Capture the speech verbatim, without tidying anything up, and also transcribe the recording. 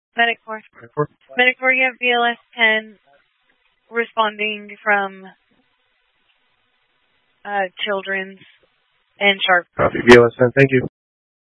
Medic four. Medic four, you have B L S ten responding from uh, Children's and Sharp. Copy, B L S ten, thank you.